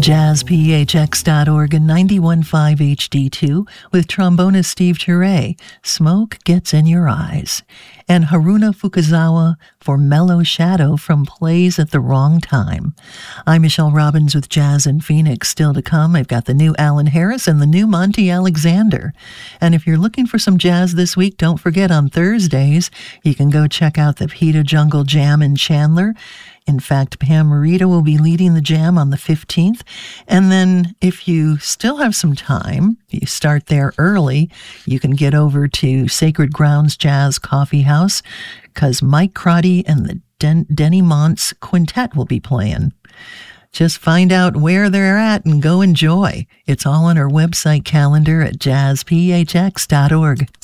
jazzphx.org and 91.5 HD2 with trombonist Steve Ture, Smoke Gets in Your Eyes, and Haruna Fukuzawa for Mellow Shadow from Plays at the Wrong Time. I'm Michelle Robbins with Jazz in Phoenix. Still to come, I've got the new Alan Harris and the new Monty Alexander. And if you're looking for some jazz this week, don't forget on Thursdays, you can go check out the Pita Jungle Jam in Chandler. In fact, Pam Morita will be leading the jam on the 15th. And then if you still have some time, you start there early, you can get over to Sacred Grounds Jazz Coffee House because Mike Crotty and the Denny Montz Quintet will be playing. Just find out where they're at and go enjoy. It's all on our website calendar at jazzphx.org.